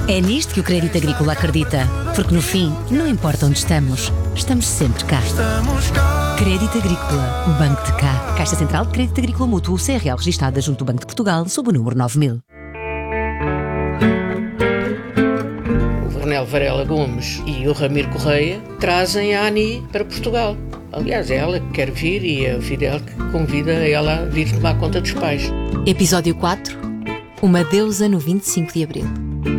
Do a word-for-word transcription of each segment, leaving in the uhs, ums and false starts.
É nisto que o Crédito Agrícola acredita, porque no fim, não importa onde estamos, estamos sempre cá. Crédito Agrícola, o Banco de cá. Caixa Central de Crédito Agrícola Mútuo, C R L registada junto do Banco de Portugal, sob o número nove mil. O Vernel Varela Gomes e o Ramiro Correia trazem a Ani para Portugal. Aliás, é ela que quer vir e é o Fidel que convida ela a vir tomar conta dos pais. Episódio quatro. Uma deusa no vinte e cinco de abril.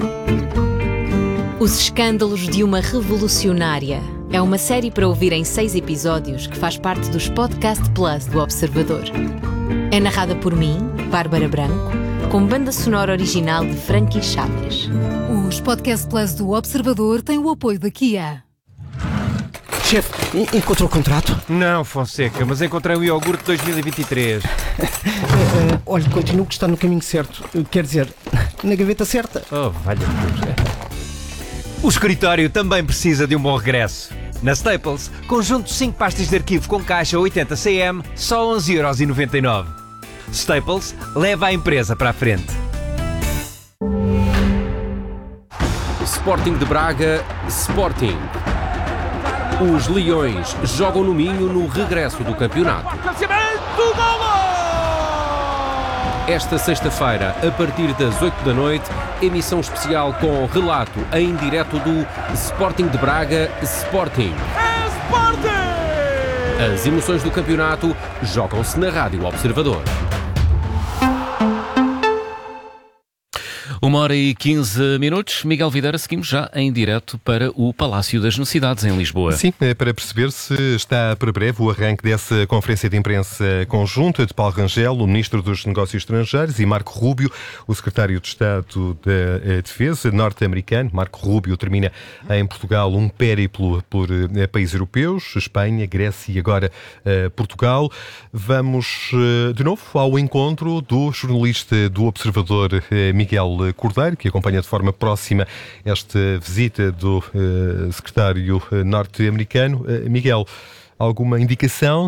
Os escândalos de uma revolucionária é uma série para ouvir em seis episódios que faz parte dos Podcast Plus do Observador. É narrada por mim, Bárbara Branco, com banda sonora original de Frankie Chaves. Os Podcast Plus do Observador têm o apoio da Kia. Chefe, encontrou o contrato? Não, Fonseca, mas encontrei o iogurte dois mil e vinte e três. uh, uh, olha, continuo que está no caminho certo. Uh, quer dizer, na gaveta certa. Oh, valha-me Deus. O escritório também precisa de um bom regresso. Na Staples, conjunto de cinco pastas de arquivo com caixa oitenta centímetros, só onze euros e noventa e nove. Staples leva a empresa para a frente. Sporting de Braga, Sporting. Os Leões jogam no Minho no regresso do campeonato. Esta sexta-feira, a partir das oito da noite, emissão especial com relato em direto do Sporting de Braga, Sporting. É Sporting! As emoções do campeonato jogam-se na Rádio Observador. Uma hora e quinze minutos. Miguel Videira, seguimos já em direto para o Palácio das Necessidades, em Lisboa. Sim, é para perceber se está para breve o arranque dessa conferência de imprensa conjunta de Paulo Rangel, o Ministro dos Negócios Estrangeiros, e Marco Rubio, o Secretário de Estado da Defesa norte-americano. Marco Rubio termina em Portugal um périplo por países europeus, Espanha, Grécia e agora uh, Portugal. Vamos uh, de novo ao encontro do jornalista do Observador, uh, Miguel Cordeiro, que acompanha de forma próxima esta visita do uh, secretário uh, norte-americano. Uh, Miguel, alguma indicação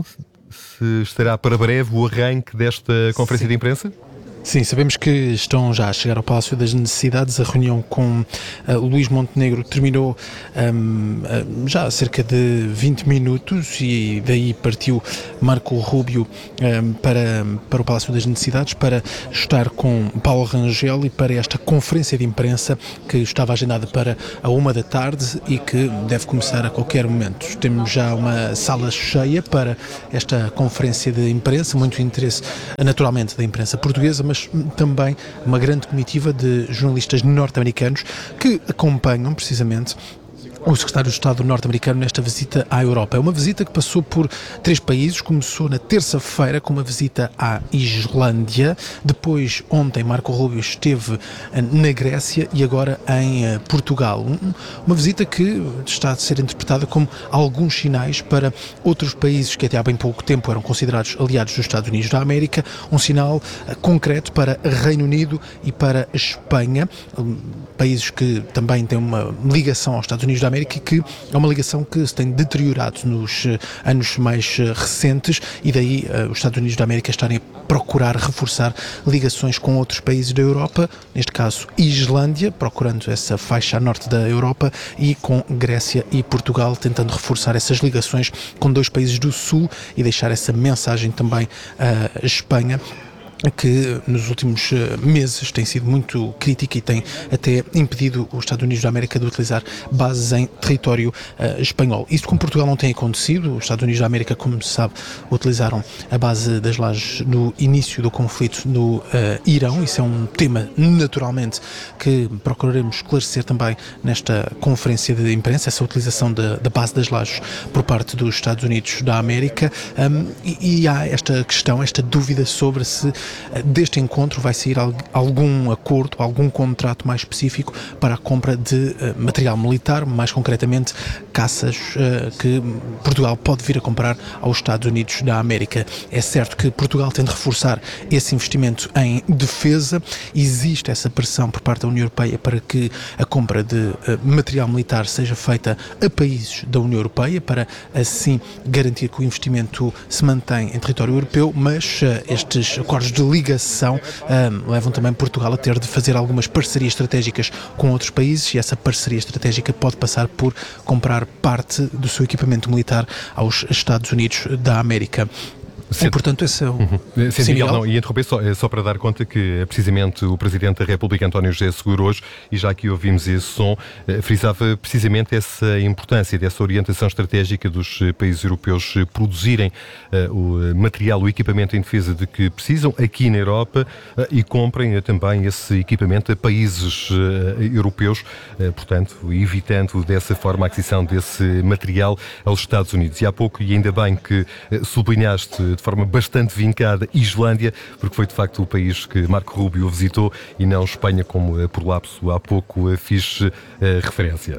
se estará para breve o arranque desta conferência Sim. de imprensa? Sim, sabemos que estão já a chegar ao Palácio das Necessidades. A reunião com uh, Luís Montenegro terminou um, uh, já há cerca de vinte minutos e daí partiu Marco Rubio um, para, para o Palácio das Necessidades para estar com Paulo Rangel e para esta conferência de imprensa que estava agendada para a uma da tarde e que deve começar a qualquer momento. Temos já uma sala cheia para esta conferência de imprensa, muito interesse naturalmente da imprensa portuguesa, mas também uma grande comitiva de jornalistas norte-americanos que acompanham precisamente o secretário de Estado norte-americano nesta visita à Europa. É uma visita que passou por três países. Começou na terça-feira com uma visita à Islândia. Depois, ontem, Marco Rubio esteve na Grécia e agora em Portugal. Uma visita que está a ser interpretada como alguns sinais para outros países que até há bem pouco tempo eram considerados aliados dos Estados Unidos da América. Um sinal concreto para Reino Unido e para Espanha, países que também têm uma ligação aos Estados Unidos da América e que é uma ligação que se tem deteriorado nos anos mais recentes e daí uh, os Estados Unidos da América estarem a procurar reforçar ligações com outros países da Europa, neste caso Islândia, procurando essa faixa a norte da Europa, e com Grécia e Portugal, tentando reforçar essas ligações com dois países do Sul e deixar essa mensagem também à Espanha, que nos últimos meses tem sido muito crítica e tem até impedido os Estados Unidos da América de utilizar bases em território uh, espanhol. Isso com Portugal não tem acontecido. Os Estados Unidos da América, como se sabe, utilizaram a base das lajes no início do conflito no uh, Irão. Isso é um tema, naturalmente, que procuraremos esclarecer também nesta conferência de imprensa, essa utilização da, da base das lajes por parte dos Estados Unidos da América. Um, e, e há esta questão, esta dúvida sobre se deste encontro vai sair algum acordo, algum contrato mais específico para a compra de uh, material militar, mais concretamente caças uh, que Portugal pode vir a comprar aos Estados Unidos da América. É certo que Portugal tem de reforçar esse investimento em defesa. Existe essa pressão por parte da União Europeia para que a compra de uh, material militar seja feita a países da União Europeia, para assim garantir que o investimento se mantém em território europeu, mas uh, estes acordos de de ligação um, levam também Portugal a ter de fazer algumas parcerias estratégicas com outros países, e essa parceria estratégica pode passar por comprar parte do seu equipamento militar aos Estados Unidos da América. E, portanto, esse é o... Uhum. Sim, Miguel, não, e interromper só, só para dar conta que precisamente o Presidente da República, António José Seguro, hoje, e já aqui ouvimos esse som, frisava precisamente essa importância dessa orientação estratégica dos países europeus produzirem uh, o material, o equipamento em defesa de que precisam aqui na Europa uh, e comprem uh, também esse equipamento a países uh, europeus, uh, portanto, evitando dessa forma a aquisição desse material aos Estados Unidos. E há pouco, e ainda bem que uh, sublinhaste de forma bastante vincada Islândia, porque foi de facto o país que Marco Rubio visitou e não Espanha, como por lapso há pouco fiz uh, referência.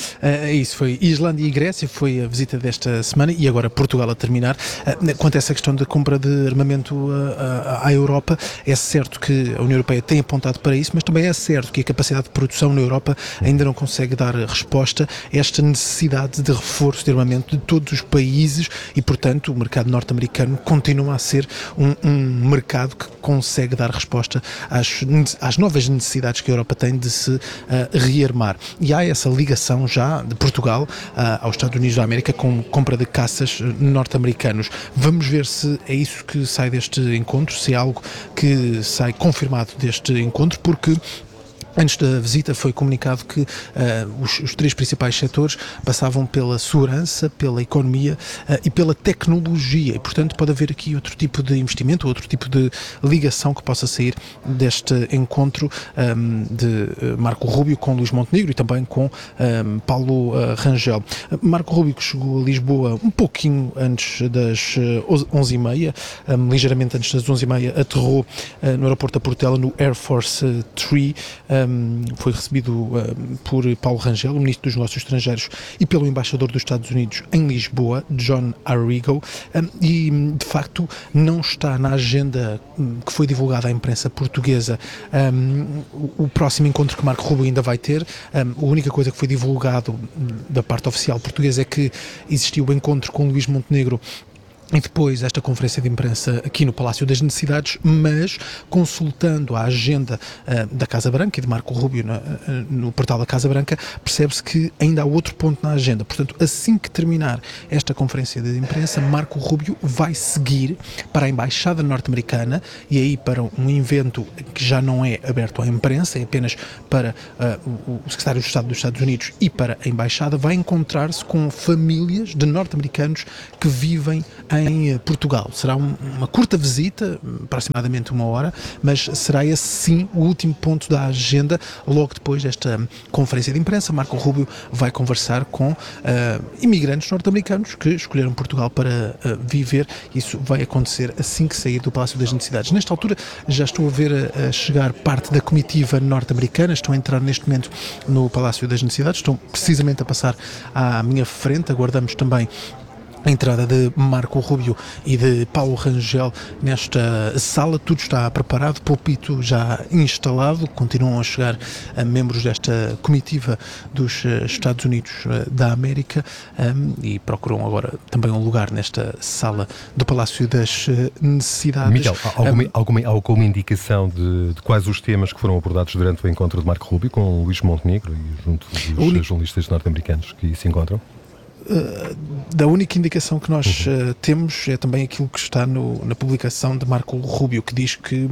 É uh, isso, foi Islândia e Grécia, foi a visita desta semana, e agora Portugal a terminar. Uh, quanto a essa questão da compra de armamento uh, uh, à Europa, é certo que a União Europeia tem apontado para isso, mas também é certo que a capacidade de produção na Europa ainda não consegue dar resposta a esta necessidade de reforço de armamento de todos os países, e portanto o mercado norte-americano continua a ser um, um mercado que consegue dar resposta às, às novas necessidades que a Europa tem de se uh, rearmar. E há essa ligação já de Portugal uh, aos Estados Unidos da América com compra de caças norte-americanos. Vamos ver se é isso que sai deste encontro, se é algo que sai confirmado deste encontro, porque antes da visita foi comunicado que uh, os, os três principais setores passavam pela segurança, pela economia uh, e pela tecnologia, e portanto pode haver aqui outro tipo de investimento, outro tipo de ligação que possa sair deste encontro um, de Marco Rubio com Luís Montenegro e também com um, Paulo uh, Rangel. Marco Rubio, que chegou a Lisboa um pouquinho antes das uh, onze e meia, um, ligeiramente antes das onze e meia, aterrou uh, no aeroporto da Portela, no Air Force três. Uh, Um, foi recebido um, por Paulo Rangel, o Ministro dos Negócios Estrangeiros, e pelo Embaixador dos Estados Unidos em Lisboa, John Arrigo, um, e de facto não está na agenda um, que foi divulgada à imprensa portuguesa um, o, o próximo encontro que Marco Rubio ainda vai ter. Um, a única coisa que foi divulgado um, da parte oficial portuguesa é que existiu o encontro com Luís Montenegro e depois esta conferência de imprensa aqui no Palácio das Necessidades, mas consultando a agenda uh, da Casa Branca e de Marco Rubio na, uh, no portal da Casa Branca, percebe-se que ainda há outro ponto na agenda. Portanto, assim que terminar esta conferência de imprensa, Marco Rubio vai seguir para a Embaixada Norte-Americana, e aí para um evento que já não é aberto à imprensa, é apenas para uh, o, o Secretário de Estado dos Estados Unidos e para a Embaixada, vai encontrar-se com famílias de norte-americanos que vivem em em Portugal. Será um, uma curta visita, aproximadamente uma hora, mas será esse sim o último ponto da agenda. Logo depois desta conferência de imprensa, Marco Rubio vai conversar com uh, imigrantes norte-americanos que escolheram Portugal para uh, viver. Isso vai acontecer assim que sair do Palácio das Necessidades. Nesta altura já estou a ver a, a chegar parte da comitiva norte-americana, estão a entrar neste momento no Palácio das Necessidades, estão precisamente a passar à minha frente. Aguardamos também a entrada de Marco Rubio e de Paulo Rangel nesta sala. Tudo está preparado, púlpito já instalado, continuam a chegar a membros desta comitiva dos Estados Unidos da América um, e procuram agora também um lugar nesta sala do Palácio das Necessidades. Miguel, alguma, um, alguma, alguma indicação de, de quais os temas que foram abordados durante o encontro de Marco Rubio com Luís Montenegro e junto dos único... jornalistas norte-americanos que se encontram? Uh, da única indicação que nós uh, temos é também aquilo que está no, na publicação de Marco Rubio, que diz que uh,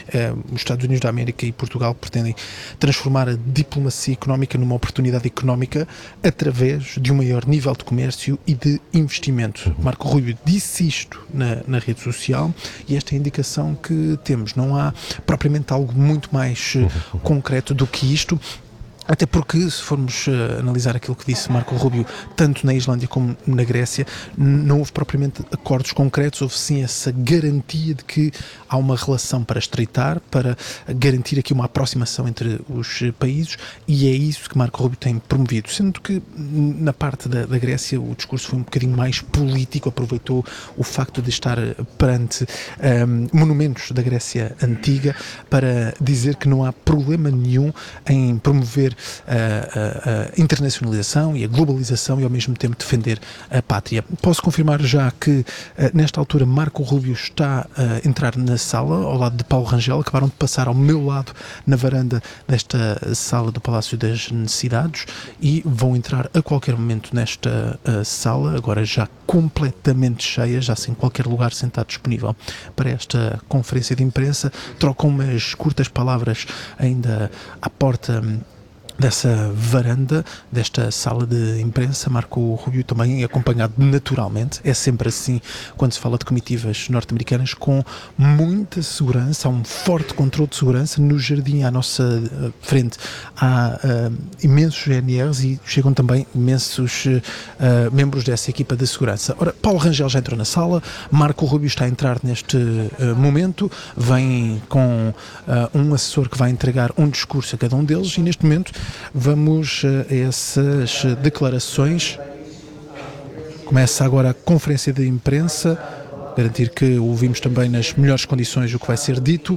os Estados Unidos da América e Portugal pretendem transformar a diplomacia económica numa oportunidade económica através de um maior nível de comércio e de investimento. Uhum. Marco Rubio disse isto na, na rede social, e esta é a indicação que temos. Não há propriamente algo muito mais uh, uhum. concreto do que isto. Até porque, se formos uh, analisar aquilo que disse Marco Rubio, tanto na Islândia como na Grécia, não houve propriamente acordos concretos, houve sim essa garantia de que há uma relação para estreitar, para garantir aqui uma aproximação entre os países, e é isso que Marco Rubio tem promovido. Sendo que na parte da, da Grécia o discurso foi um bocadinho mais político, aproveitou o facto de estar perante um, monumentos da Grécia Antiga para dizer que não há problema nenhum em promover defender a, a, a internacionalização e a globalização e ao mesmo tempo defender a pátria. Posso confirmar já que nesta altura Marco Rubio está a entrar na sala ao lado de Paulo Rangel, acabaram de passar ao meu lado na varanda desta sala do Palácio das Necessidades e vão entrar a qualquer momento nesta sala, agora já completamente cheia, já sem qualquer lugar sentado disponível para esta conferência de imprensa. Trocam umas curtas palavras ainda à porta dessa varanda, desta sala de imprensa. Marco Rubio também acompanhado naturalmente, é sempre assim quando se fala de comitivas norte-americanas, com muita segurança, há um forte controle de segurança. No jardim à nossa frente há uh, imensos G N Rs e chegam também imensos uh, membros dessa equipa de segurança. Ora, Paulo Rangel já entrou na sala, Marco Rubio está a entrar neste uh, momento, vem com uh, um assessor que vai entregar um discurso a cada um deles e neste momento vamos a essas declarações. Começa agora a conferência de imprensa, garantir que ouvimos também nas melhores condições o que vai ser dito.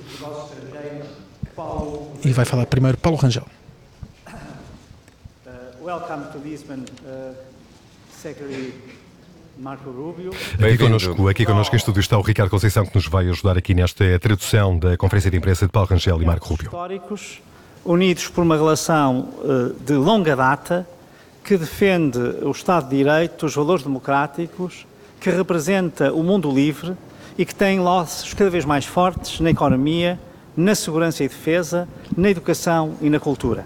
E vai falar primeiro Paulo Rangel. Welcome to Lisbon, uh, Secretary Marco Rubio. Aqui connosco, aqui connosco em estúdio está o Ricardo Conceição, que nos vai ajudar aqui nesta tradução da conferência de imprensa de Paulo Rangel e Marco Rubio. Históricos, unidos por uma relação uh, de longa data, que defende o Estado de Direito, os valores democráticos, que representa o mundo livre e que tem laços cada vez mais fortes na economia, na segurança e defesa, na educação e na cultura.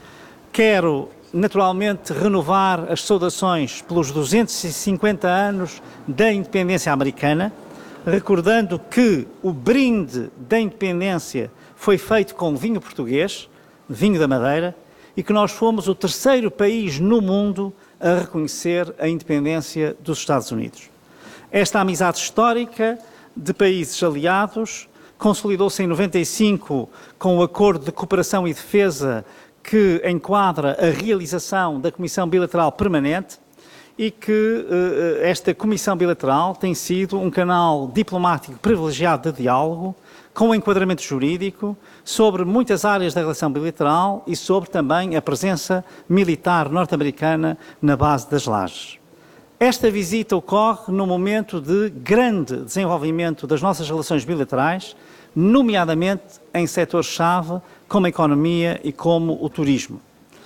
Quero, naturalmente, renovar as saudações pelos duzentos e cinquenta anos da independência americana, recordando que o brinde da independência foi feito com vinho português, vinho da Madeira, e que nós fomos o terceiro país no mundo a reconhecer a independência dos Estados Unidos. Esta amizade histórica de países aliados consolidou-se em noventa e cinco com o Acordo de Cooperação e Defesa que enquadra a realização da Comissão Bilateral Permanente e que uh, esta Comissão Bilateral tem sido um canal diplomático privilegiado de diálogo, com enquadramento jurídico, sobre muitas áreas da relação bilateral e sobre também a presença militar norte-americana na base das Lajes. Esta visita ocorre num momento de grande desenvolvimento das nossas relações bilaterais, nomeadamente em setores-chave como a economia e como o turismo.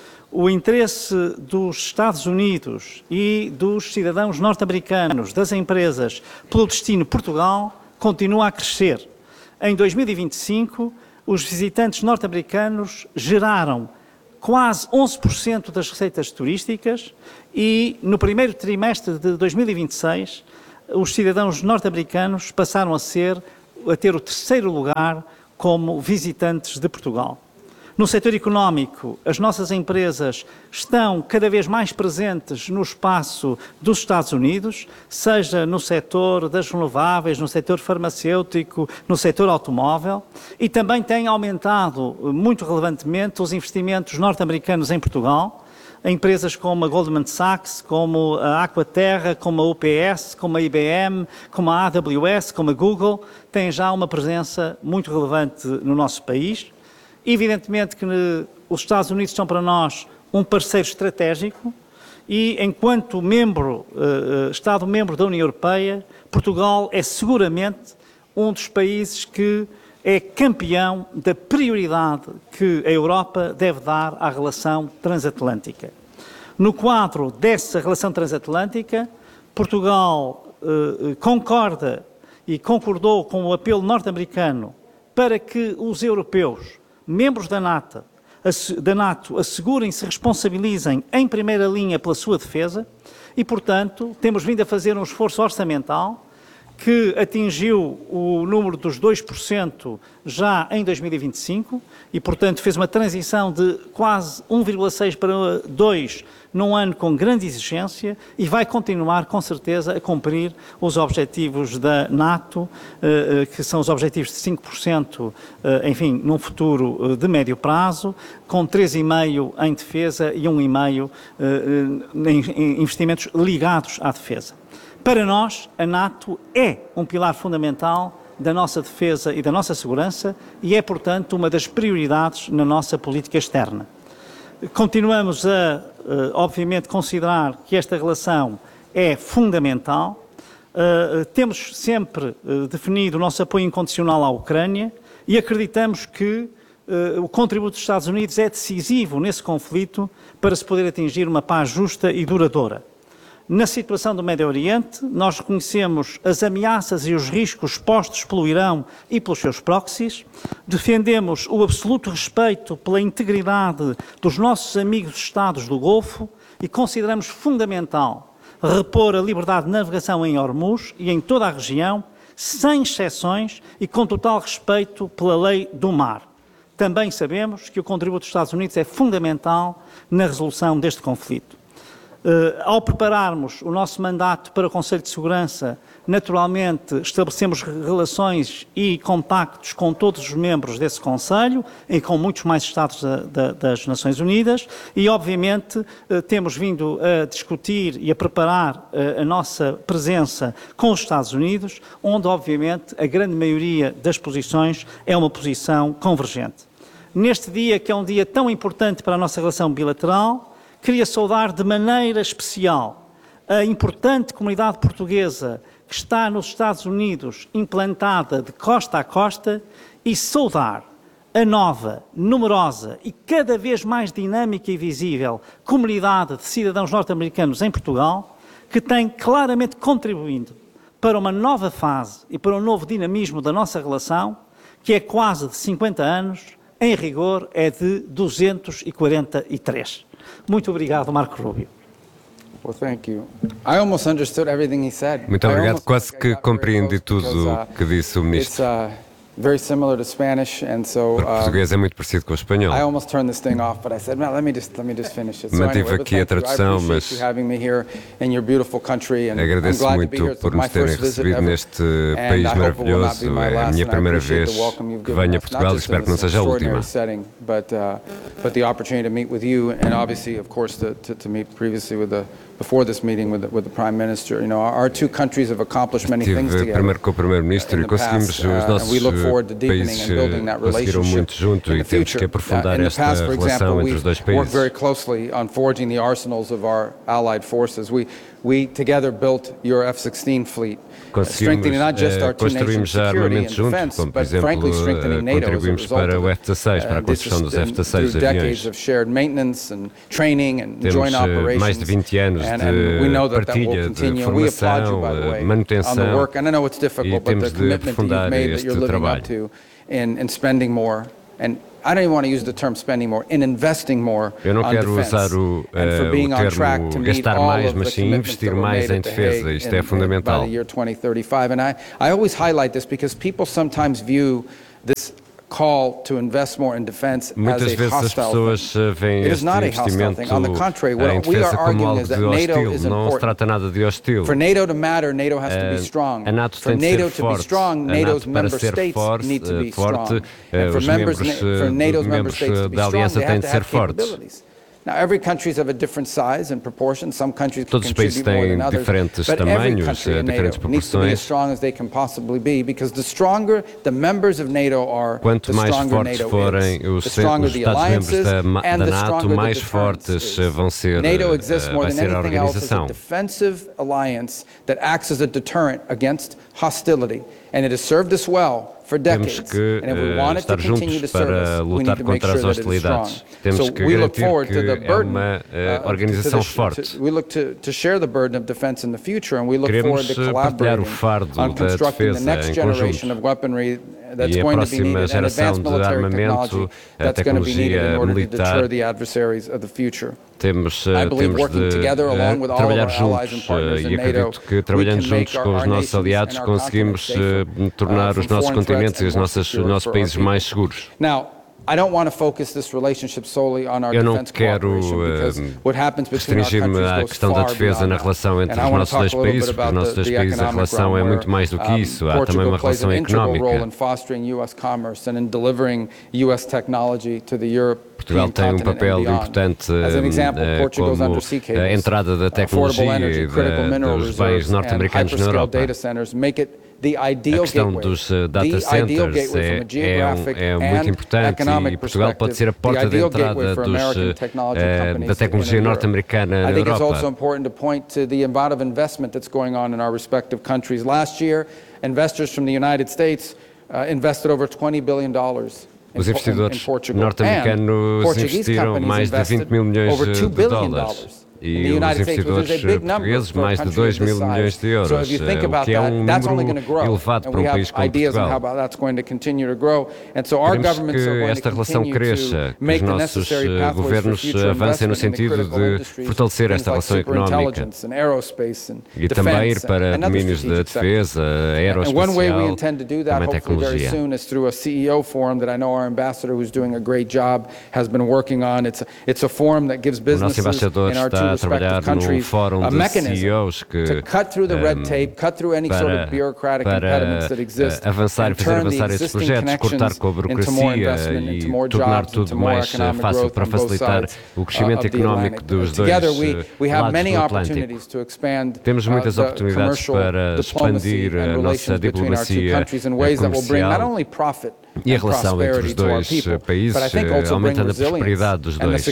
O interesse dos Estados Unidos e dos cidadãos norte-americanos, das empresas, pelo destino Portugal, continua a crescer. Em dois mil e vinte e cinco, os visitantes norte-americanos geraram quase onze por cento das receitas turísticas e, no primeiro trimestre de dois mil e vinte e seis, os cidadãos norte-americanos passaram a ser, a ter o terceiro lugar como visitantes de Portugal. No setor económico, as nossas empresas estão cada vez mais presentes no espaço dos Estados Unidos, seja no setor das renováveis, no setor farmacêutico, no setor automóvel, e também têm aumentado muito relevantemente os investimentos norte-americanos em Portugal. Empresas como a Goldman Sachs, como a Aquaterra, como a U P S, como a I B M, como a A W S, como a Google, têm já uma presença muito relevante no nosso país. Evidentemente que os Estados Unidos são para nós um parceiro estratégico e, enquanto membro, uh, Estado-membro da União Europeia, Portugal é seguramente um dos países que é campeão da prioridade que a Europa deve dar à relação transatlântica. No quadro dessa relação transatlântica, Portugal uh, concorda e concordou com o apelo norte-americano para que os europeus, membros da NATO, da NATO assegurem, se responsabilizem em primeira linha pela sua defesa e, portanto, temos vindo a fazer um esforço orçamental que atingiu o número dos dois por cento já em dois mil e vinte e cinco e, portanto, fez uma transição de quase um vírgula seis para dois num ano com grande exigência e vai continuar, com certeza, a cumprir os objetivos da NATO, que são os objetivos de cinco por cento, enfim, num futuro de médio prazo, com três vírgula cinco por cento em defesa e um vírgula cinco por cento em investimentos ligados à defesa. Para nós, a NATO é um pilar fundamental da nossa defesa e da nossa segurança e é, portanto, uma das prioridades na nossa política externa. Continuamos a, obviamente, considerar que esta relação é fundamental. Temos sempre definido o nosso apoio incondicional à Ucrânia e acreditamos que o contributo dos Estados Unidos é decisivo nesse conflito para se poder atingir uma paz justa e duradoura. Na situação do Médio Oriente, nós reconhecemos as ameaças e os riscos postos pelo Irão e pelos seus proxies, defendemos o absoluto respeito pela integridade dos nossos amigos Estados do Golfo e consideramos fundamental repor a liberdade de navegação em Hormuz e em toda a região, sem exceções e com total respeito pela lei do mar. Também sabemos que o contributo dos Estados Unidos é fundamental na resolução deste conflito. Uh, ao prepararmos o nosso mandato para o Conselho de Segurança, naturalmente estabelecemos relações e contactos com todos os membros desse Conselho e com muitos mais Estados da, da, das Nações Unidas e, obviamente, uh, temos vindo a discutir e a preparar uh, a nossa presença com os Estados Unidos, onde, obviamente, a grande maioria das posições é uma posição convergente. Neste dia, que é um dia tão importante para a nossa relação bilateral, queria saudar de maneira especial a importante comunidade portuguesa que está nos Estados Unidos implantada de costa a costa e saudar a nova, numerosa e cada vez mais dinâmica e visível comunidade de cidadãos norte-americanos em Portugal, que tem claramente contribuído para uma nova fase e para um novo dinamismo da nossa relação, que é quase de cinquenta anos, em rigor é de duzentos e quarenta e três. Muito obrigado, Marco Rubio. Well, thank you. I almost understood everything he said. Muito obrigado. Quase que compreendi tudo o que disse o ministro. Very similar to Spanish, and so, o português é muito parecido com o espanhol. I almost turned this thing off, but I said, "No, let me just let me just finish it." So Mantive anyway, aqui a tradução, mas agradeço muito por nos terem recebido neste país maravilhoso. É a minha primeira vez que venho a Portugal e espero que não seja a última. But uh, but the opportunity to meet with you, and obviously, of course, to to, to meet previously with the. Before this meeting with the, with the Prime Minister, you know, our two countries have accomplished many things together. Estive primeiro com o Primeiro-Ministro e conseguimos, os nossos países conseguiram muito junto e temos que aprofundar esta relação entre os dois países. Worked very closely on forging the arsenals of our allied forces. We we together built your F sixteen fleet. Conseguimos, uh, construímos armamento junto, como por exemplo, uh, contribuímos para o F dezasseis, para a construção dos F dezasseis aviões. Temos uh, mais de vinte anos de partilha, de formação, uh, manutenção e temos de aprofundar este trabalho. I don't even want to use the term spending more, in investing more Eu não quero usar o, uh, o termo gastar mais, mas sim investir mais em defesa. Isto é fundamental. By the year twenty thirty-five, and I, I always highlight this because people sometimes view this call to invest more in defense Muitas as vezes a as pessoas veem este investimento em defesa como algo de hostil. Não se trata nada de hostil. For NATO to matter, NATO has to be strong. A NATO tem de ser forte. A NATO, para ser forte, forte os membros, membros da aliança têm de ser fortes. Now, every countries have a different size and proportion. Some countries Todos os países têm diferentes tamanhos, diferentes proporções. Quanto mais fortes forem os Estados-membros da, da NATO, mais fortes vão ser, uh, vai ser a organização. Defensive alliance that acts as a deterrent against hostility, and it has served us well. Temos que uh, estar juntos para lutar contra as hostilidades. Temos que garantir que é uma uh, organização forte. Queremos partilhar o fardo da defesa em conjunto. E a próxima geração de armamento, a tecnologia militar, temos, temos de uh, trabalhar juntos uh, e acredito que trabalhando juntos com os nossos aliados conseguimos uh, tornar os nossos continentes e os nossos, os nossos países mais seguros. Eu não quero uh, restringir-me à questão da defesa na relação entre os nossos dois países, porque os nossos dois países a relação é muito mais do que isso, há também uma relação económica. Portugal tem um papel importante uh, como a entrada da tecnologia e da, dos bens norte-americanos na Europa. A questão dos data centers é, é, um, é muito importante e Portugal pode ser a porta de entrada dos, uh, da tecnologia norte-americana na Europa. I think it's also important to point to the amount of investment that's going on in our respective countries. Last year, investors from the United States uh, invested over twenty billion dollars. Os investidores norte-americanos investiram mais de vinte mil milhões de dólares. E os investidores portugueses mais de dois mil milhões de euros, o que é um número elevado para um país como Portugal. Queremos que esta relação cresça, que os nossos governos avancem no sentido de fortalecer esta relação económica e também ir para domínios da defesa, aeroespacial, também tecnologia. O nosso embaixador está a trabalhar num fórum de C E Os que um, para, para avançar e fazer avançar esses projetos, cortar com a burocracia e tornar tudo mais fácil para facilitar o crescimento económico dos dois lados do Atlântico. Temos muitas oportunidades para expandir a nossa diplomacia comercial e a relação entre os dois países, aumentando a prosperidade dos dois.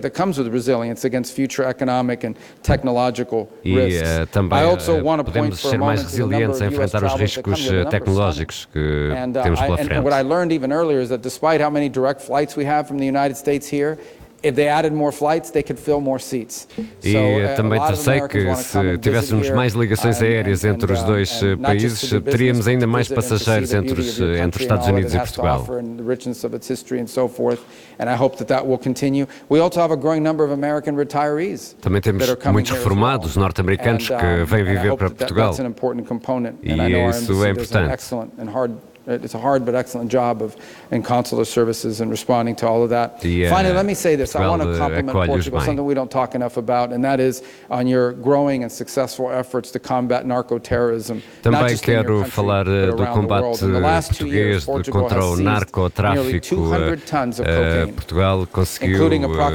E uh, também uh, podemos ser mais resilientes a enfrentar os riscos uh, tecnológicos que temos pela frente. If they added more flights, they could fill more seats. E so, também sei que se tivéssemos mais ligações aéreas entre os dois países, teríamos ainda mais passageiros entre os, entre os Estados Unidos e Portugal. Também temos muitos reformados norte-americanos que vêm viver para Portugal. E isso é importante. It's a hard but excellent job of in consular services and responding to all of that. Yeah. Finally, let me say this. I want to compliment Portugal, something we don't talk enough about, and that is on your growing and successful efforts to combat narco-terrorism. Também quero falar do combate português contra o narcotráfico. Uh, Portugal conseguiu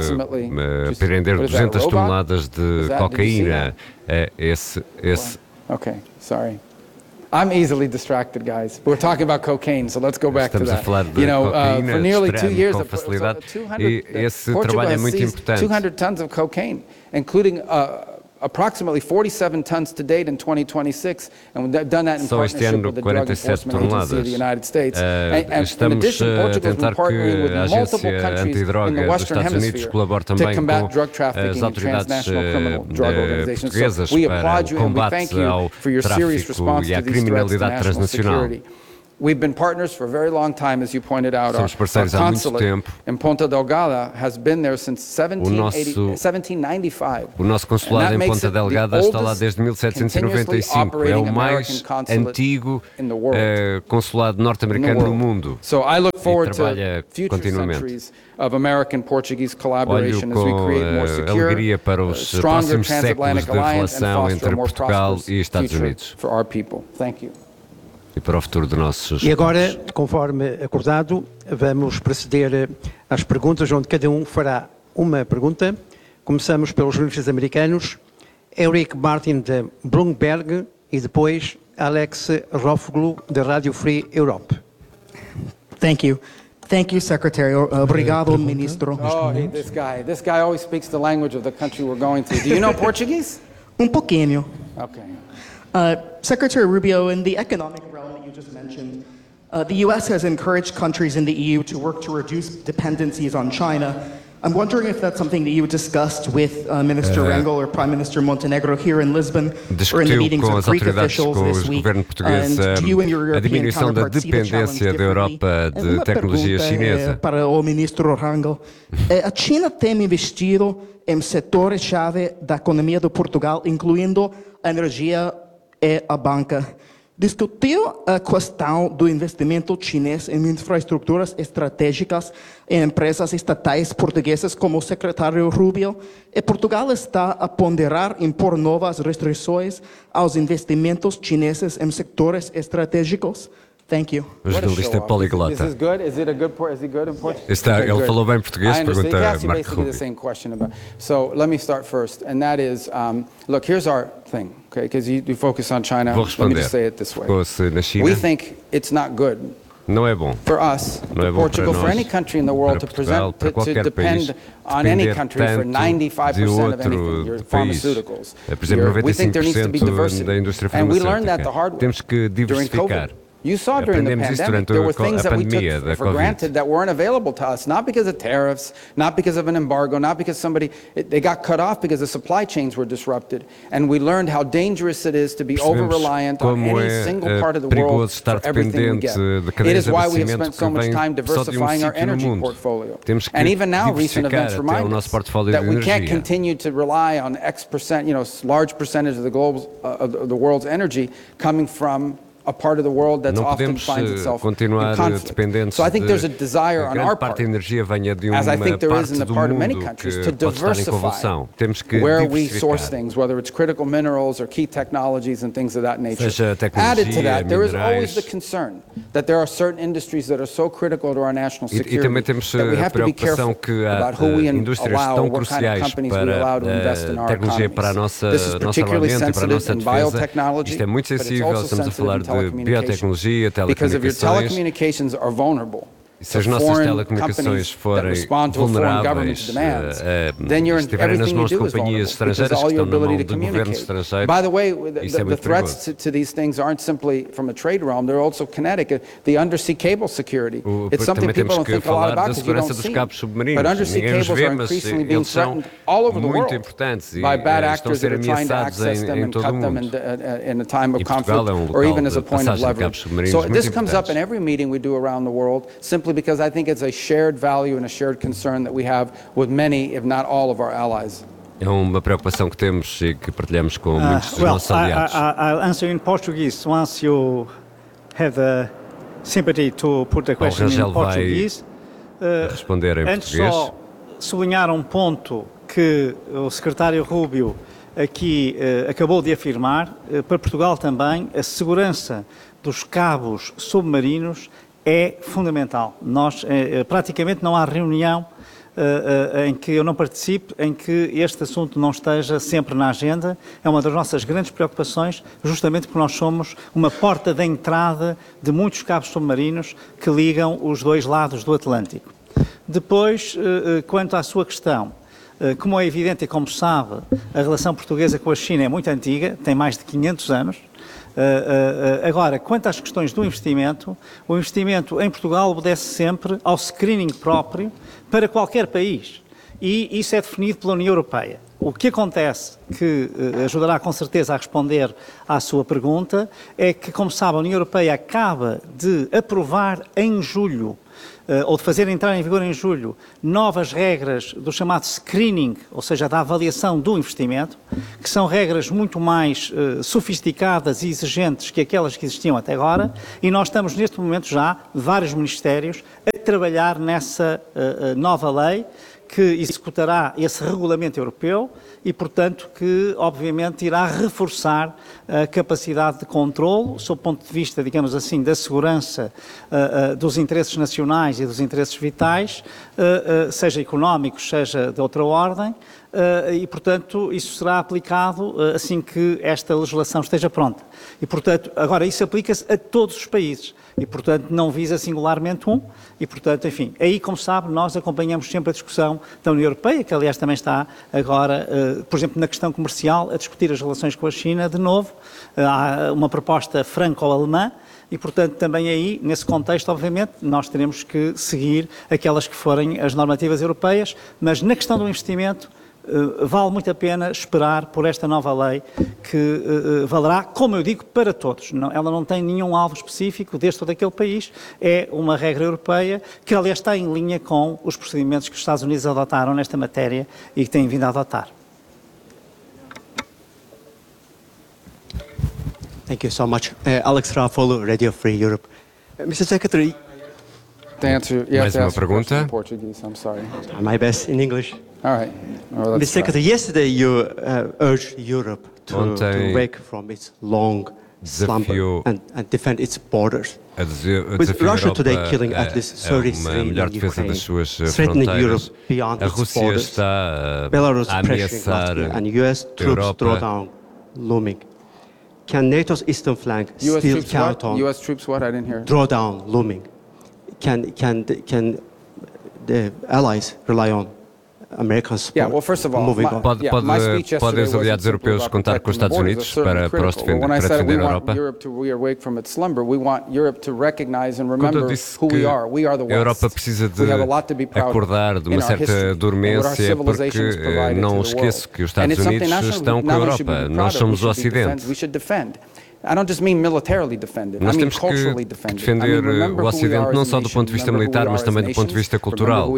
uh, prender duzentas toneladas de cocaína. Uh, esse, esse... Okay, sorry. I'm easily distracted, guys. We're talking about cocaine, so let's go back to that. You know, uh, for nearly two years, com facilidade. E esse trabalho é muito importante. two hundred tons of cocaine, including uh, approximately forty-seven tons to date in twenty twenty-six, and we've done that in Só este partnership ano, with the Drug Enforcement Agency of the United States. Uh, and, and in addition, Portugal's been partnering with multiple countries in the Western Hemisphere to combat drug trafficking and transnational criminal drug organizations. So we applaud you and we thank you for your serious response to these threats to national security. We've been partners for a very long time, as you pointed out. Somos parceiros há muito tempo. In Ponta Delgada has been there since seventeen ninety-five. O nosso consulado em Ponta Delgada está lá desde mil setecentos e noventa e cinco. É o mais antigo uh, consulado norte-americano no mundo. So I look forward to future centuries of American-Portuguese collaboration as we create more secure, para os stronger transatlantic alliance and foster a more prosperous future for our people. Thank you. E para o futuro de nossos... E agora, conforme acordado, vamos proceder às perguntas, onde cada um fará uma pergunta. Começamos pelos jornalistas americanos, Eric Martin, de Bloomberg, e depois Alex Rofoglu, da Radio Free Europe. Thank you. Thank you, Secretary. Obrigado, Ministro. Oh, hey, this guy. This guy always speaks the language of the country we're going to. Do you know Portuguese? Um pouquinho. Okay. Uh, Secretary Rubio, in the economic realm that you just mentioned, uh, the U S has encouraged countries in the E U to work to reduce dependencies on China. I'm wondering if that's something that you discussed with uh, Minister uh, Rangel or Prime Minister Montenegro here in Lisbon or in the meetings with Greek officials this week. And do you and your European counterparts see the challenge differently? Uma pergunta para o Ministro Rangel. A China tem investido em setores-chave da economia de Portugal, incluindo a energia e a banca. Discutiu a questão do investimento chinês em infraestruturas estratégicas em empresas estatais portuguesas como o secretário Rubio, e Portugal está a ponderar impor novas restrições aos investimentos chineses em setores estratégicos. Thank you. O jornalista é poliglota. Is this good? Is it a good is he good in Portuguese? Está, okay, ele good. falou bem português, I pergunta he asked you Marco basically Rubio. the same question about. So let me start first, and that is, um, look, here's our thing, okay? Because you, you focus on China. Vou Let me responder. just say it this way. Fosse na China. We think it's not good. Não é bom. For us, Não é bom Portugal, para for nós, any country in the world to present, to, to depend on any country for ninety-five percent of anything, your pharmaceuticals. Por exemplo, Your, we think there needs to be diversity, da indústria and we learned that the hard way. Temos que diversificar. You saw during the pandemic, there were things that we took for granted that weren't available to us, not because of tariffs, not because of an embargo, not because somebody, it, they got cut off because the supply chains were disrupted. And we learned how dangerous it is to be over-reliant on any single part of the world for everything we get. It is why we have spent so much time diversifying our energy portfolio. And even now, recent events remind us that we can't continue to rely on X percent, you know, large percentage of the, global, uh, of the world's energy coming from a part of the world that often finds itself in conflict. So I think there's a desire on our part, as I think there is in the part of many countries, to diversify where we source things, whether it's critical minerals or key technologies and things of that nature. Added to that, there is always the concern that there are certain industries that are so critical to our national security that we have to be careful about who we allow, what kind of companies we allow to invest in our economies. This is particularly sensitive in biotechnology, but it's also sensitive in biotecnologia, telecomunications are vulnerable. Se as nossas telecomunicações forem vulneráveis, uh, estiverem nas mãos de companhias estrangeiras que estão na mão de governos estrangeiros, By the way, the, isso é the, muito the threats to, to these things aren't simply from a trade realm, they're also kinetic. The undersea cable security. O, it's something people don't think a lot about because you don't see. But undersea cables vê, are increasingly being threatened all over the world by bad actors that are trying to access them and cut them in, uh, in a time of conflict or even as a point of leverage. So this comes up in every meeting we do around the world, simply because I think it's a shared value and a shared concern that we have with many, if not all, of our allies. É uma preocupação que temos e que partilhamos com uh, muitos dos well, nossos aliados. I, I, I'll answer in Portuguese once you have the sympathy to put the question in Portuguese. Uh, responder em antes português. Só sublinhar um ponto que o secretário Rubio aqui uh, acabou de afirmar. Uh, para Portugal também, a segurança dos cabos submarinos é fundamental. Nós, eh, praticamente não há reunião eh, eh, em que eu não participe, em que este assunto não esteja sempre na agenda. É uma das nossas grandes preocupações, justamente porque nós somos uma porta de entrada de muitos cabos submarinos que ligam os dois lados do Atlântico. Depois, eh, quanto à sua questão, eh, como é evidente e como sabe, a relação portuguesa com a China é muito antiga, tem mais de quinhentos anos. Uh, uh, uh, agora, quanto às questões do investimento, o investimento em Portugal obedece sempre ao screening próprio para qualquer país e isso é definido pela União Europeia. O que acontece, que uh, ajudará com certeza a responder à sua pergunta, é que, como sabe, a União Europeia acaba de aprovar em julho Uh, ou de fazer entrar em vigor em julho, novas regras do chamado screening, ou seja, da avaliação do investimento, que são regras muito mais uh, sofisticadas e exigentes que aquelas que existiam até agora, e nós estamos neste momento já, vários ministérios, a trabalhar nessa uh, uh, nova lei que executará esse regulamento europeu e, portanto, que obviamente irá reforçar a capacidade de controle, sob o ponto de vista, digamos assim, da segurança uh, uh, dos interesses nacionais e dos interesses vitais, uh, uh, seja económicos, seja de outra ordem, uh, e, portanto, isso será aplicado uh, assim que esta legislação esteja pronta. E, portanto, agora isso aplica-se a todos os países. E, portanto, não visa singularmente um, e, portanto, enfim, aí, como sabe, nós acompanhamos sempre a discussão da União Europeia, que, aliás, também está agora, uh, por exemplo, na questão comercial, a discutir as relações com a China de novo. Uh, há uma proposta franco-alemã, e, portanto, também aí, nesse contexto, obviamente, nós teremos que seguir aquelas que forem as normativas europeias, mas na questão do investimento, Uh, vale muito a pena esperar por esta nova lei que uh, valerá, como eu digo, para todos. Não, ela não tem nenhum alvo específico deste ou daquele país, é uma regra europeia que, aliás, está em linha com os procedimentos que os Estados Unidos adotaram nesta matéria e que têm vindo a adotar. Thank you so much. Uh, Alex Raffolo, Radio Free Europe. Uh, mister Secretary... Answer, Mais uma pergunta. Portuguese, I'm sorry. My best in English. All right. Well, Mister Secretary, yesterday you uh, urged Europe to, Ontem to wake from its long slumber and, and defend its borders. a desafiar a Europa a uma melhor defesa das suas fronteiras. A Rússia está a ameaçar a Europa. Can NATO's eastern flank still count on U S troops what? I didn't hear. Drawdown looming? Can can can the allies rely on American support? Yeah, well, first of all, my, pode, yeah, pode, my speech podem os aliados europeus contar com os Estados Unidos para, para os defender, para defender a Europa? Quando eu disse que a Europa precisa de acordar de uma certa dormência, porque não esqueço que os Estados Unidos estão com a Europa, nós somos o Ocidente. I don't just mean militarily defend it. Nós I mean temos culturally que defend it. defender I mean, o Ocidente não só do ponto de vista militar, mas também do ponto de vista cultural.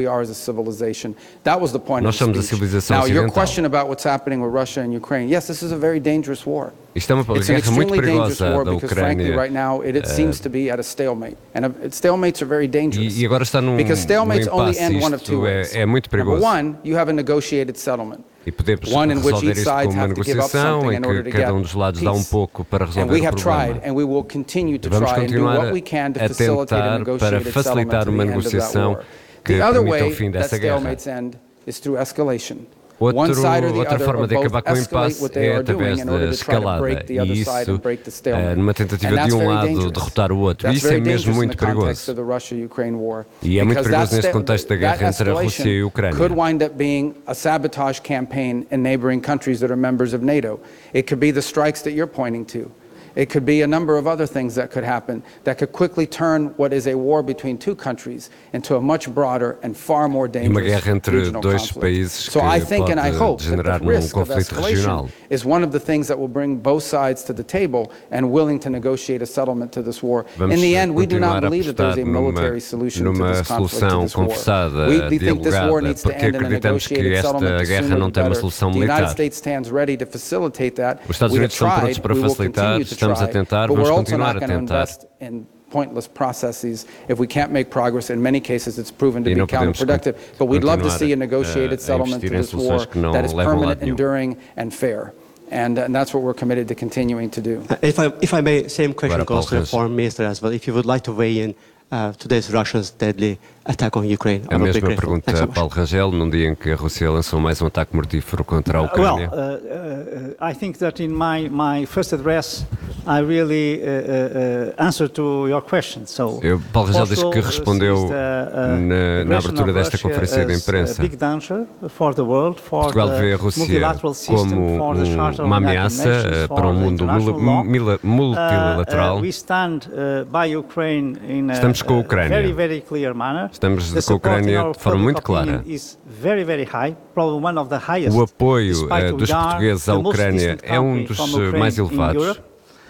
Nós somos a civilização Now, ocidental. your question about what's happening with Russia and Ukraine, yes, this is a very dangerous war. Isto é uma It's an guerra muito extremely dangerous perigosa war da because, frankly, Ucrânia. right now it, it seems to be at a stalemate, and uh, stalemates are very dangerous. E, e agora está num, because stalemates num only impasse. end one of two Isto ways. é, é muito Number perigoso. one, you have a negotiated settlement. E podemos One in which resolver each isto side com uma have to give up negociação something em in order que to cada um get dos lados dá um peace. pouco para And resolver we o have problema. tried, and we will continue to Vamos try and do continuar what we can to a facilitate a tentar para negotiated facilitar settlement to uma the end of that negociação war. que The other permita o way fim that dessa guerra. stalemates end is through escalation. Outro, One side or the outra other forma de or acabar both com o escalate impasse what they é are doing através in order da to try to escalada, break the e other isso side and break the eh, stalemate. numa tentativa And de that's um very lado dangerous. derrotar o outro. That's Isso é very mesmo dangerous in muito the context perigoso. of the Russia-Ukraine war. E é muito Because perigoso that nesse sta- contexto da guerra that entre a Rússia e a Ucrânia. could wind up being a sabotage campaign in neighboring countries that are members of NATO. It could be the strikes that you're pointing to. It could be a number of other things that could happen that could quickly turn what is a war between two countries into a much broader and far more E uma dangerous guerra entre regional dois conflict. países So I que think and I pode hope that generar the num risk of conflito regional. escalation is one of the things that will bring both sides to the table and willing to negotiate a settlement to this war. Vamos In the end, we do not continuar a believe that there is a apostar military numa, solution to numa this conflict, to solução this war. conversada, We, we think this war dialogada, needs to porque end in a acreditamos que negotiated esta settlement the guerra sooner não the tem uma better. solução The United militar. States stands ready to facilitate that. Os Estados We have Unidos estão tried, prontos para we will facilitar, continue to estamos a try, tentar, but vamos we're also continuar not a going to tentar. invest in pointless processes if we can't make progress. In many cases, it's proven to E be não podemos counterproductive. But we'd love to continuar see a a- negotiated a settlement to investir em this war soluções que não that is levam a lado permanent, nenhum. enduring, and fair. And, uh, and that's what we're committed to continuing to do. Uh, If I, if I may, same question Agora, goes to the Paulo foreign minister as well. If you would like to weigh in uh, today's Russia's deadly attack on Ukraine, A I would be mesma grateful. pergunta Thanks so a much. Paulo Rangel, num dia em que a Rússia lançou mais um ataque mortífero contra a Ucrânia. Well, uh, uh, I think that in my, my first address, I really uh, uh, answered to your question. So, Eu, Paulo Rangel diz que also, respondeu uh, uh, na, na aggression abertura of desta Russia conferência de as imprensa. a big danger for the world, for Portugal the vê a Rússia multilateral system, como for the um, Charter of uma the United ameaça Nations, eh, for para um the mundo international mul- law. mila- multilateral. Uh, uh, we stand uh, by Ukraine in a, Estamos com a Ucrânia. very, very clear manner. Estamos The com a support in Ucrânia our de forma public muito clara. opinion is very, very high, probably one of the highest. O apoio despite eh, dos we are portugueses à the most Ucrânia distant é um country dos from eh, Ukraine mais in elevados Europe.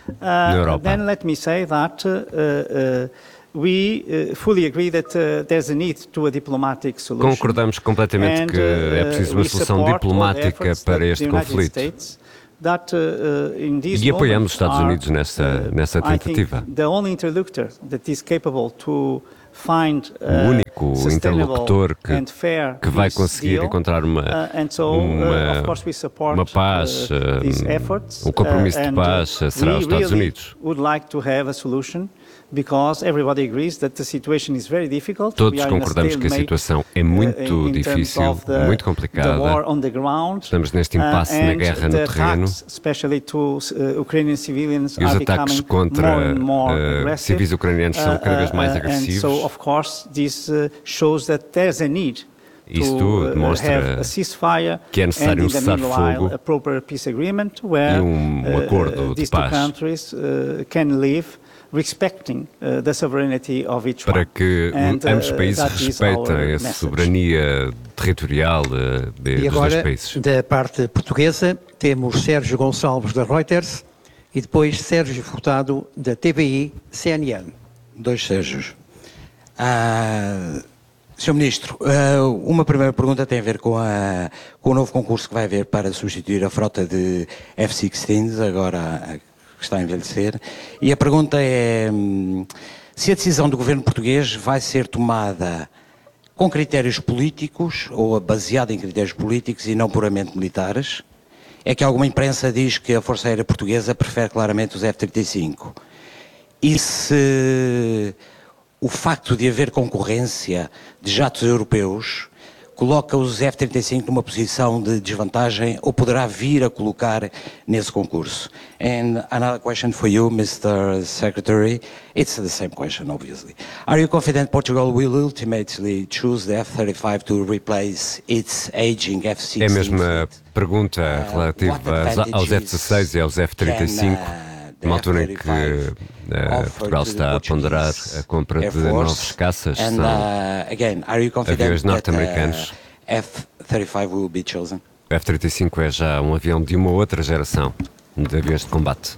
na Uh, Europa. then let me say that uh, uh, we uh, fully agree that uh, there's a need to a diplomatic solution. Concordamos completamente And, que é preciso uma we solução support all the diplomática efforts para that este the United conflito. States that, uh, uh, in these E apoiamos os moments Estados are, Unidos nessa, uh, nessa I think tentativa. the only interlocutor that is capable to find O uh, único sustainable interlocutor que, and fair que vai peace conseguir deal. encontrar uma, Uh, and so, uh, uma, of course we support, uma paz, uh, these um, efforts, um compromisso uh, de and, paz uh, será we os Estados really Unidos. would like to have a solution because everybody agrees that the situation is very difficult. Todos We are in a concordamos que a stalemate, situação é uh, muito in terms difícil, of the- muito the complicada. war on the ground, Estamos neste impasse uh, na and guerra the no terreno. attacks, especially to uh, Ukrainian civilians, E os are ataques becoming contra more and more uh, aggressive. civis ucranianos são cada vez mais Uh, uh, agressivos. And so, of course, this uh, shows that there's a need Isto to uh, demonstra have a ceasefire que é necessário and um in the meanwhile cessar-fogo a proper peace agreement where e um uh, acordo de these two paz. countries uh, can live respecting uh, the sovereignty of each Para one. que And, uh, ambos os países that is our respeitem a message. soberania territorial uh, de, E dos agora, dois países. da parte portuguesa, temos Sérgio Gonçalves da Reuters e depois Sérgio Furtado da T V I C N N. Dois Sérgios. Ah, senhor Ministro, ah, uma primeira pergunta tem a ver com, a, com o novo concurso que vai haver para substituir a frota de F dezesseis, agora a, que está a envelhecer. E a pergunta é hum, se a decisão do governo português vai ser tomada com critérios políticos ou baseada em critérios políticos e não puramente militares. É que alguma imprensa diz que a Força Aérea Portuguesa prefere claramente os F trinta e cinco. e se o facto de haver concorrência de jatos europeus coloca os F trinta e cinco numa posição de desvantagem ou poderá vir a colocar nesse concurso? And another question for you, Mister Secretary. It's the same question, obviously. Are you confident Portugal will ultimately choose the F thirty-five to replace its aging F sixteen? É a mesma pergunta relativa aos F dezasseis e aos F trinta e cinco. Numa altura em que uh, Portugal está a ponderar a compra de novos caças, and, são uh, again, are you aviões norte-americanos. Uh, F thirty-five will be chosen? O F trinta e cinco é já um avião de uma outra geração de aviões de combate.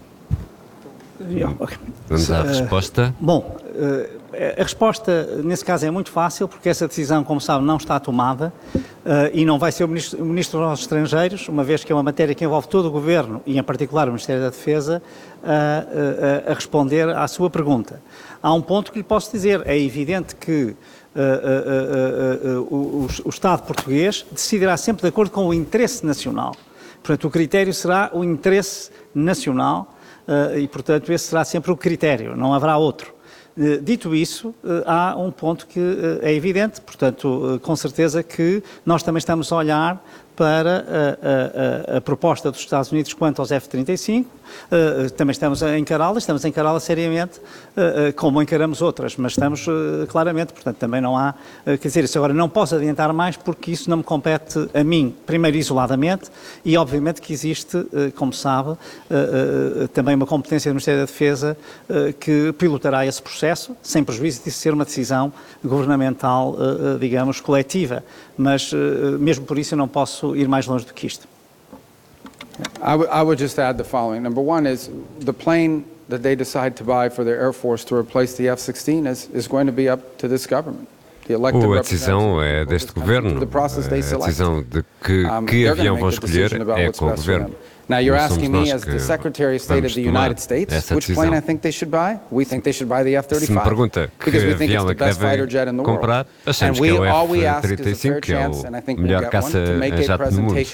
Vamos à resposta. Uh, bom, uh, a resposta nesse caso é muito fácil, porque essa decisão, como sabe, não está tomada uh, e não vai ser o Ministro, o Ministro dos Estrangeiros, uma vez que é uma matéria que envolve todo o Governo e em particular o Ministério da Defesa, uh, uh, a responder à sua pergunta. Há um ponto que lhe posso dizer, é evidente que Uh, uh, uh, uh, uh, o, o Estado português decidirá sempre de acordo com o interesse nacional. Portanto, o critério será o interesse nacional uh, e, portanto, esse será sempre o critério, não haverá outro. Uh, dito isso, uh, há um ponto que uh, é evidente, portanto, uh, com certeza que nós também estamos a olhar para a, a, a, a proposta dos Estados Unidos quanto aos F trinta e cinco, uh, também estamos a encará-la, estamos a encará-la seriamente, uh, uh, como encaramos outras, mas estamos uh, claramente, portanto também não há, uh, quer dizer, isso agora não posso adiantar mais porque isso não me compete a mim, primeiro isoladamente, e obviamente que existe, uh, como sabe, uh, uh, também uma competência do Ministério da Defesa uh, que pilotará esse processo, sem prejuízo de ser uma decisão governamental, uh, uh, digamos, coletiva, mas uh, mesmo por isso eu não posso ir mais longe do que isto. I, I would just add the following. Number one is the plane that they decide to buy for their Air Force to replace the F sixteen is, is going to be up to this government. A decisão é deste governo. A decisão de que, que avião vão escolher é com o governo. Now you're asking me as the Secretary of State of the United States which plane I think they should buy? We think they should buy the F thirty-five. Se me pergunta que avião é que devem comprar, achamos que é o F trinta e cinco, que é o melhor caça a jato no mundo.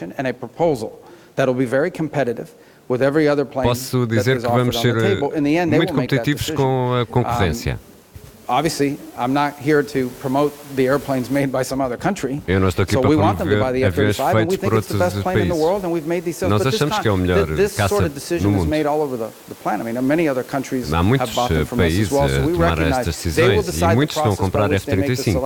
Posso dizer que vamos ser muito competitivos com a concorrência. Obviously, I'm not here to promote the airplanes made by some other country. Eu não estou aqui so para promover aviões feitos por outros países. Nós achamos que é o melhor caça no mundo. Há muitos países a tomar estas decisões e muitos estão a comprar F trinta e cinco.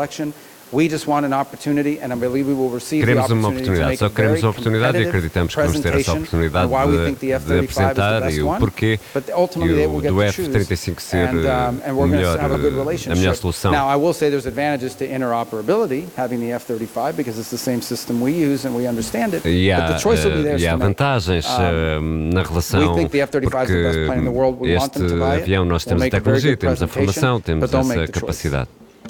Queremos uma oportunidade, só queremos a oportunidade e acreditamos que vamos ter essa oportunidade de, de apresentar e o porquê e o do F trinta e cinco ser o melhor, a melhor solução. Now, I will say there's advantages to interoperability, having the F thirty-five, because it's the same system we use and we understand it. E há, but the choice will be theirs. E há vantagens uh, na relação, porque este avião nós temos a tecnologia, temos a formação, temos essa capacidade.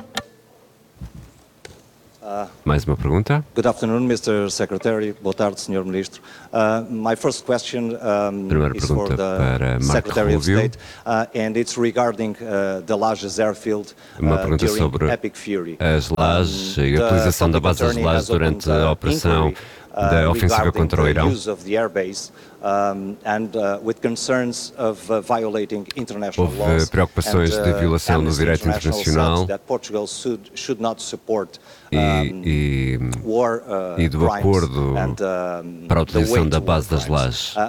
Mais uma pergunta. Good afternoon, Mister Secretary. Boa tarde, senhor Ministro. Uh, my first question um, Primeira is for the Secretary Rubio. of State, uh, and it's regarding uh, the Lajes airfield uh, during Epic Fury. As Lajes um, e a utilização da base das Lajes durante a operação da ofensiva contra o Irão. Um, and, uh, with concerns of, uh, violating international Houve laws preocupações and, uh, de violação do direito internacional that Portugal should, should not support, um, e, war, uh, e do acordo and, um, para a utilização da base das Lajes. Uh,